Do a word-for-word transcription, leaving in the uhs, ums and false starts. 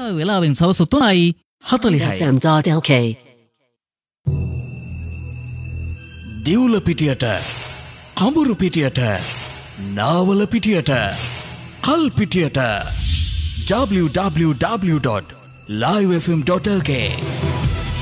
ලංකාවේ වෙලාවෙන් සවස් තුනයි හතළිහයි. F M dot L K. දිවුල පිටියට, කඹුරු පිටියට, Nawala පිටියට, කල් පිටියට. w w w dot live f m dot l k